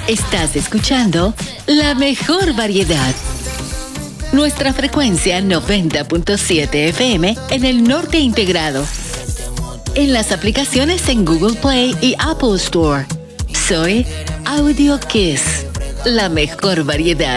Estás escuchando la mejor variedad. Nuestra frecuencia 90.7 FM en el norte integrado. En las aplicaciones en Google Play y Apple Store. Soy Audio Kiss, la mejor variedad.